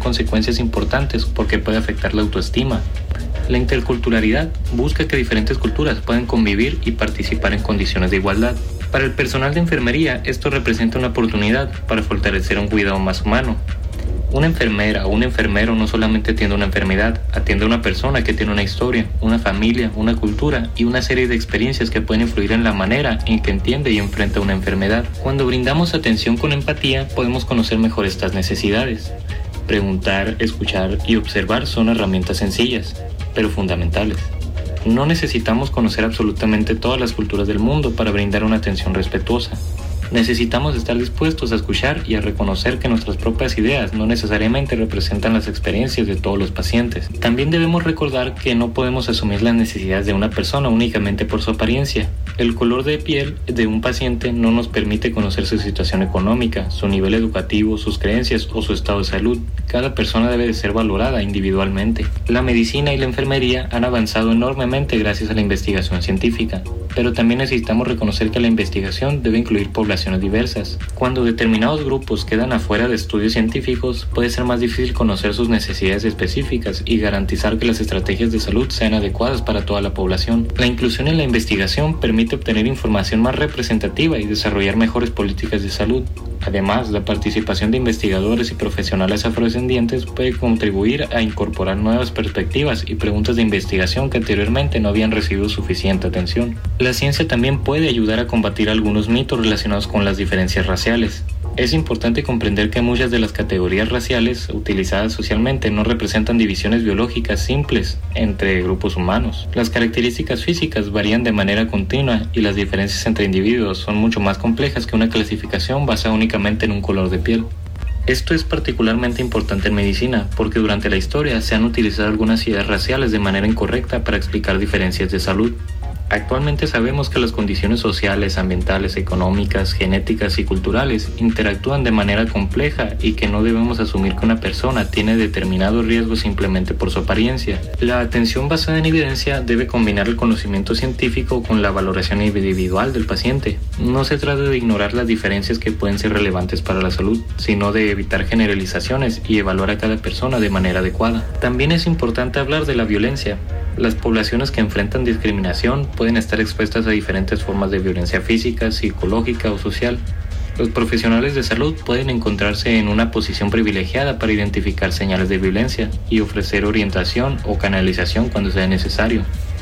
consecuencias importantes porque puede afectar la autoestima. La interculturalidad busca que diferentes culturas puedan convivir y participar en condiciones de igualdad. Para el personal de enfermería, esto representa una oportunidad para fortalecer un cuidado más humano. Una enfermera o un enfermero no solamente atiende una enfermedad, atiende a una persona que tiene una historia, una familia, una cultura y una serie de experiencias que pueden influir en la manera en que entiende y enfrenta una enfermedad. Cuando brindamos atención con empatía, podemos conocer mejor estas necesidades. Preguntar, escuchar y observar son herramientas sencillas, pero fundamentales. No necesitamos conocer absolutamente todas las culturas del mundo para brindar una atención respetuosa. Necesitamos estar dispuestos a escuchar y a reconocer que nuestras propias ideas no necesariamente representan las experiencias de todos los pacientes. También debemos recordar que no podemos asumir las necesidades de una persona únicamente por su apariencia. El color de piel de un paciente no nos permite conocer su situación económica, su nivel educativo, sus creencias o su estado de salud. Cada persona debe de ser valorada individualmente. La medicina y la enfermería han avanzado enormemente gracias a la investigación científica, pero también necesitamos reconocer que la investigación debe incluir poblaciones diversas. Cuando determinados grupos quedan afuera de estudios científicos, puede ser más difícil conocer sus necesidades específicas y garantizar que las estrategias de salud sean adecuadas para toda la población. La inclusión en la investigación permite obtener información más representativa y desarrollar mejores políticas de salud. Además, la participación de investigadores y profesionales afrodescendientes puede contribuir a incorporar nuevas perspectivas y preguntas de investigación que anteriormente no habían recibido suficiente atención. La ciencia también puede ayudar a combatir algunos mitos relacionados con las diferencias raciales. Es importante comprender que muchas de las categorías raciales utilizadas socialmente no representan divisiones biológicas simples entre grupos humanos. Las características físicas varían de manera continua y las diferencias entre individuos son mucho más complejas que una clasificación basada únicamente en un color de piel. Esto es particularmente importante en medicina porque durante la historia se han utilizado algunas ideas raciales de manera incorrecta para explicar diferencias de salud. Actualmente sabemos que las condiciones sociales, ambientales, económicas, genéticas y culturales interactúan de manera compleja y que no debemos asumir que una persona tiene determinados riesgos simplemente por su apariencia. La atención basada en evidencia debe combinar el conocimiento científico con la valoración individual del paciente. No se trata de ignorar las diferencias que pueden ser relevantes para la salud, sino de evitar generalizaciones y evaluar a cada persona de manera adecuada. También es importante hablar de la violencia. Las poblaciones que enfrentan discriminación pueden estar expuestas a diferentes formas de violencia física, psicológica o social. Los profesionales de salud pueden encontrarse en una posición privilegiada para identificar señales de violencia y ofrecer orientación o canalización cuando sea necesario.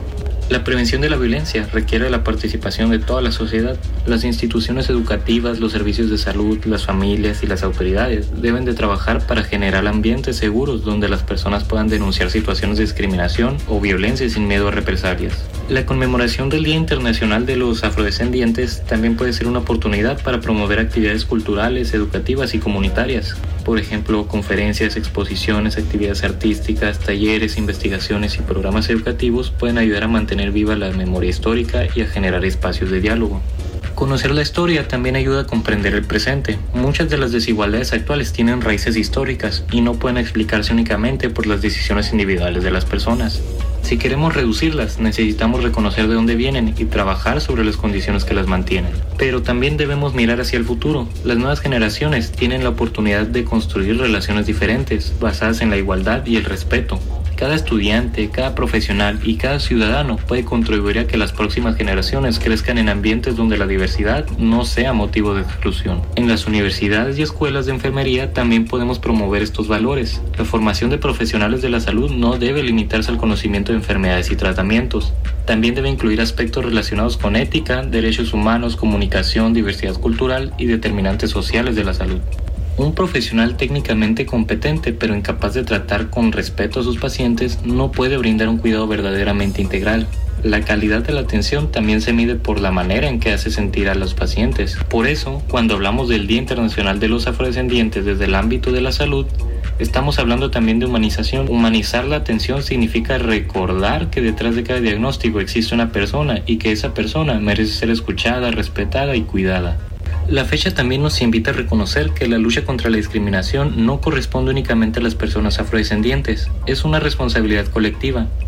La prevención de la violencia requiere la participación de toda la sociedad. Las instituciones educativas, los servicios de salud, las familias y las autoridades deben de trabajar para generar ambientes seguros donde las personas puedan denunciar situaciones de discriminación o violencia sin miedo a represalias. La conmemoración del Día Internacional de los Afrodescendientes también puede ser una oportunidad para promover actividades culturales, educativas y comunitarias. Por ejemplo, conferencias, exposiciones, actividades artísticas, talleres, investigaciones y programas educativos pueden ayudar a mantener viva la memoria histórica y a generar espacios de diálogo. Conocer la historia también ayuda a comprender el presente. Muchas de las desigualdades actuales tienen raíces históricas y no pueden explicarse únicamente por las decisiones individuales de las personas. Si queremos reducirlas, necesitamos reconocer de dónde vienen y trabajar sobre las condiciones que las mantienen. Pero también debemos mirar hacia el futuro. Las nuevas generaciones tienen la oportunidad de construir relaciones diferentes, basadas en la igualdad y el respeto. Cada estudiante, cada profesional y cada ciudadano puede contribuir a que las próximas generaciones crezcan en ambientes donde la diversidad no sea motivo de exclusión. En las universidades y escuelas de enfermería también podemos promover estos valores. La formación de profesionales de la salud no debe limitarse al conocimiento de enfermedades y tratamientos. También debe incluir aspectos relacionados con ética, derechos humanos, comunicación, diversidad cultural y determinantes sociales de la salud. Un profesional técnicamente competente pero incapaz de tratar con respeto a sus pacientes no puede brindar un cuidado verdaderamente integral. La calidad de la atención también se mide por la manera en que hace sentir a los pacientes. Por eso, cuando hablamos del Día Internacional de los Afrodescendientes desde el ámbito de la salud, estamos hablando también de humanización. Humanizar la atención significa recordar que detrás de cada diagnóstico existe una persona y que esa persona merece ser escuchada, respetada y cuidada. La fecha también nos invita a reconocer que la lucha contra la discriminación no corresponde únicamente a las personas afrodescendientes, es una responsabilidad colectiva.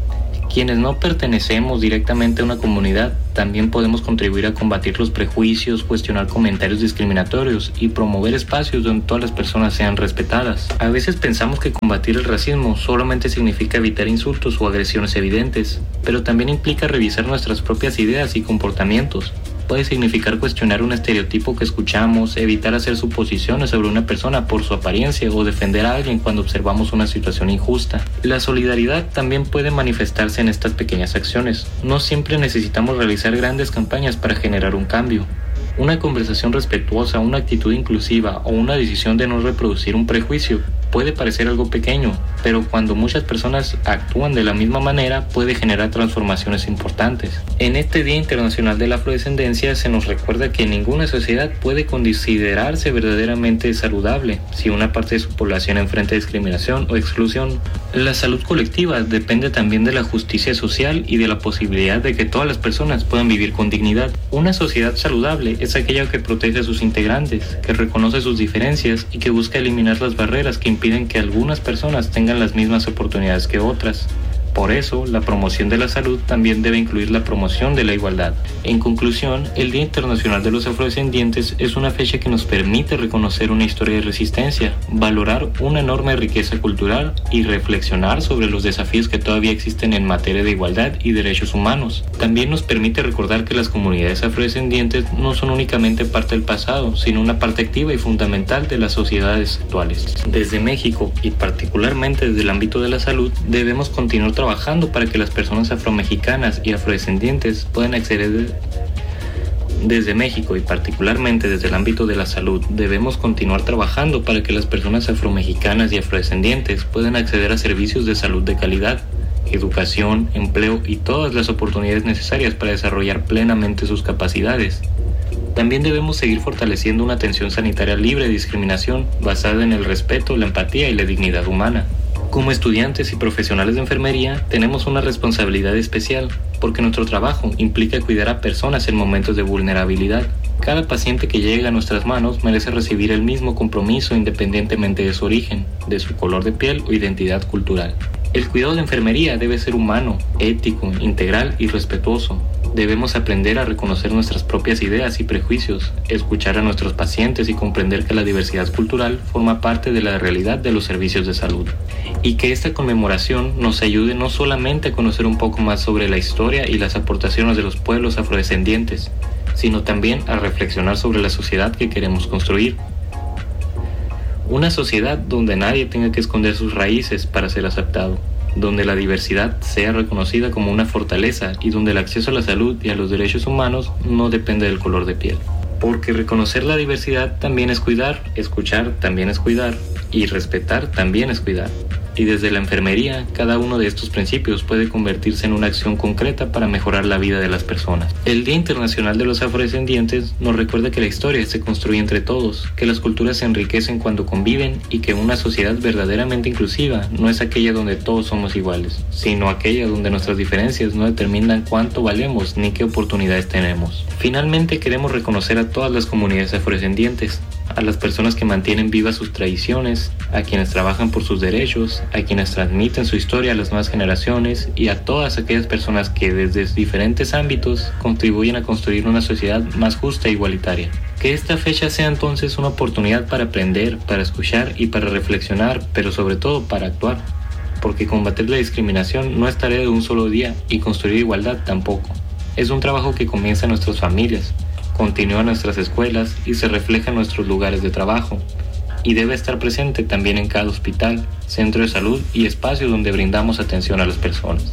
Quienes no pertenecemos directamente a una comunidad también podemos contribuir a combatir los prejuicios, cuestionar comentarios discriminatorios y promover espacios donde todas las personas sean respetadas. A veces pensamos que combatir el racismo solamente significa evitar insultos o agresiones evidentes, pero también implica revisar nuestras propias ideas y comportamientos. Puede significar cuestionar un estereotipo que escuchamos, evitar hacer suposiciones sobre una persona por su apariencia o defender a alguien cuando observamos una situación injusta. La solidaridad también puede manifestarse en estas pequeñas acciones. No siempre necesitamos realizar grandes campañas para generar un cambio. Una conversación respetuosa, una actitud inclusiva o una decisión de no reproducir un prejuicio puede parecer algo pequeño, pero cuando muchas personas actúan de la misma manera puede generar transformaciones importantes. En este Día Internacional de la Afrodescendencia se nos recuerda que ninguna sociedad puede considerarse verdaderamente saludable si una parte de su población enfrenta discriminación o exclusión. La salud colectiva depende también de la justicia social y de la posibilidad de que todas las personas puedan vivir con dignidad. Una sociedad saludable es aquella que protege a sus integrantes, que reconoce sus diferencias y que busca eliminar las barreras que impiden que algunas personas tengan las mismas oportunidades que otras. Por eso, la promoción de la salud también debe incluir la promoción de la igualdad. En conclusión, el Día Internacional de los Afrodescendientes es una fecha que nos permite reconocer una historia de resistencia, valorar una enorme riqueza cultural y reflexionar sobre los desafíos que todavía existen en materia de igualdad y derechos humanos. También nos permite recordar que las comunidades afrodescendientes no son únicamente parte del pasado, sino una parte activa y fundamental de las sociedades actuales. Desde México, y particularmente desde el ámbito de la salud, debemos continuar trabajando para que las personas afromexicanas y afrodescendientes puedan acceder. Desde México y particularmente desde el ámbito de la salud, debemos continuar trabajando para que las personas afromexicanas y afrodescendientes puedan acceder a servicios de salud de calidad, educación, empleo y todas las oportunidades necesarias para desarrollar plenamente sus capacidades. También debemos seguir fortaleciendo una atención sanitaria libre de discriminación, basada en el respeto, la empatía y la dignidad humana. Como estudiantes y profesionales de enfermería, tenemos una responsabilidad especial, porque nuestro trabajo implica cuidar a personas en momentos de vulnerabilidad. Cada paciente que llega a nuestras manos merece recibir el mismo compromiso independientemente de su origen, de su color de piel o identidad cultural. El cuidado de enfermería debe ser humano, ético, integral y respetuoso. Debemos aprender a reconocer nuestras propias ideas y prejuicios, escuchar a nuestros pacientes y comprender que la diversidad cultural forma parte de la realidad de los servicios de salud. Y que esta conmemoración nos ayude no solamente a conocer un poco más sobre la historia y las aportaciones de los pueblos afrodescendientes, sino también a reflexionar sobre la sociedad que queremos construir. Una sociedad donde nadie tenga que esconder sus raíces para ser aceptado, donde la diversidad sea reconocida como una fortaleza y donde el acceso a la salud y a los derechos humanos no depende del color de piel. Porque reconocer la diversidad también es cuidar, escuchar también es cuidar y respetar también es cuidar. Y desde la enfermería, cada uno de estos principios puede convertirse en una acción concreta para mejorar la vida de las personas. El Día Internacional de los Afrodescendientes nos recuerda que la historia se construye entre todos, que las culturas se enriquecen cuando conviven y que una sociedad verdaderamente inclusiva no es aquella donde todos somos iguales, sino aquella donde nuestras diferencias no determinan cuánto valemos ni qué oportunidades tenemos. Finalmente, queremos reconocer a todas las comunidades afrodescendientes, a las personas que mantienen vivas sus tradiciones, a quienes trabajan por sus derechos, a quienes transmiten su historia a las nuevas generaciones y a todas aquellas personas que desde diferentes ámbitos contribuyen a construir una sociedad más justa e igualitaria. Que esta fecha sea entonces una oportunidad para aprender, para escuchar y para reflexionar, pero sobre todo para actuar, porque combatir la discriminación no es tarea de un solo día y construir igualdad tampoco. Es un trabajo que comienza en nuestras familias, continúa en nuestras escuelas y se refleja en nuestros lugares de trabajo, y debe estar presente también en cada hospital, centro de salud y espacio donde brindamos atención a las personas.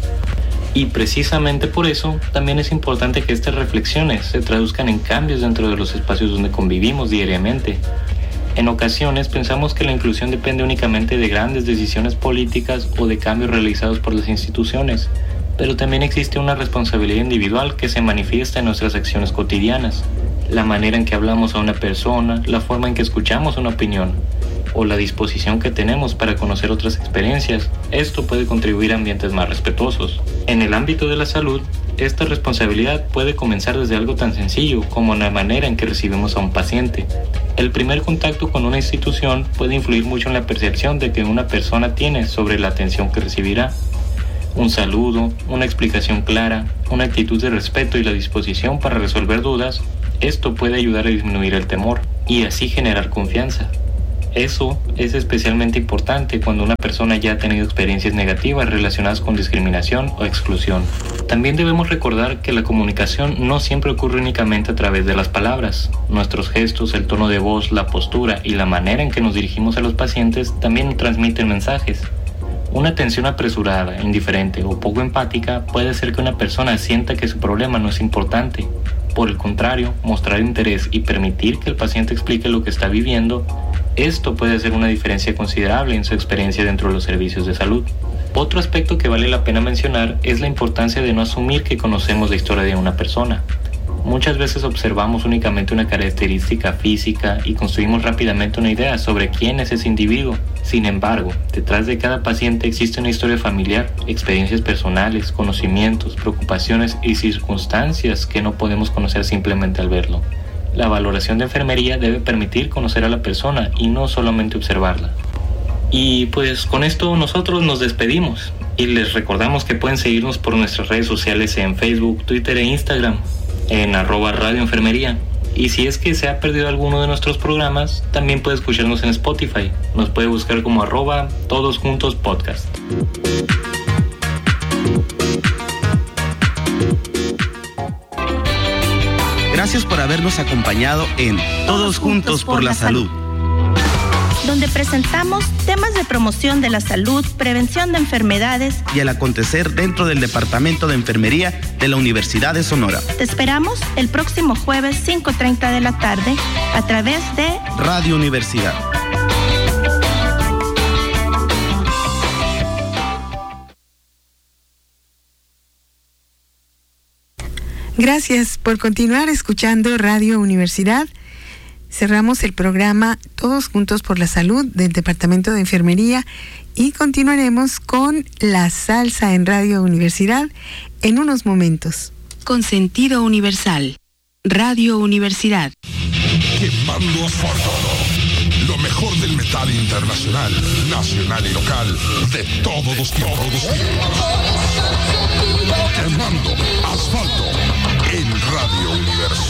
Y precisamente por eso, también es importante que estas reflexiones se traduzcan en cambios dentro de los espacios donde convivimos diariamente. En ocasiones pensamos que la inclusión depende únicamente de grandes decisiones políticas o de cambios realizados por las instituciones, pero también existe una responsabilidad individual que se manifiesta en nuestras acciones cotidianas. La manera en que hablamos a una persona, la forma en que escuchamos una opinión, o la disposición que tenemos para conocer otras experiencias, esto puede contribuir a ambientes más respetuosos. En el ámbito de la salud, esta responsabilidad puede comenzar desde algo tan sencillo como la manera en que recibimos a un paciente. El primer contacto con una institución puede influir mucho en la percepción de que una persona tiene sobre la atención que recibirá. Un saludo, una explicación clara, una actitud de respeto y la disposición para resolver dudas, esto puede ayudar a disminuir el temor y así generar confianza. Eso es especialmente importante cuando una persona ya ha tenido experiencias negativas relacionadas con discriminación o exclusión. También debemos recordar que la comunicación no siempre ocurre únicamente a través de las palabras. Nuestros gestos, el tono de voz, la postura y la manera en que nos dirigimos a los pacientes también transmiten mensajes. Una atención apresurada, indiferente o poco empática puede hacer que una persona sienta que su problema no es importante. Por el contrario, mostrar interés y permitir que el paciente explique lo que está viviendo, esto puede hacer una diferencia considerable en su experiencia dentro de los servicios de salud. Otro aspecto que vale la pena mencionar es la importancia de no asumir que conocemos la historia de una persona. Muchas veces observamos únicamente una característica física y construimos rápidamente una idea sobre quién es ese individuo. Sin embargo, detrás de cada paciente existe una historia familiar, experiencias personales, conocimientos, preocupaciones y circunstancias que no podemos conocer simplemente al verlo. La valoración de enfermería debe permitir conocer a la persona y no solamente observarla. Y pues con esto nosotros nos despedimos y les recordamos que pueden seguirnos por nuestras redes sociales en Facebook, Twitter e Instagram en @radioenfermería. Y si es que se ha perdido alguno de nuestros programas, también puede escucharnos en Spotify. Nos puede buscar como @todosjuntospodcast. Gracias por habernos acompañado en Todos Juntos por la Salud, donde presentamos temas de promoción de la salud, prevención de enfermedades y el acontecer dentro del Departamento de Enfermería de la Universidad de Sonora. Te esperamos el próximo jueves 5:30 de la tarde a través de Radio Universidad. Gracias por continuar escuchando Radio Universidad. Cerramos el programa Todos Juntos por la Salud del Departamento de Enfermería y continuaremos con la salsa en Radio Universidad en unos momentos. Con sentido universal. Radio Universidad. Quemando asfalto. Lo mejor del metal internacional, nacional y local de todos los tiempos. Quemando asfalto en Radio Universidad.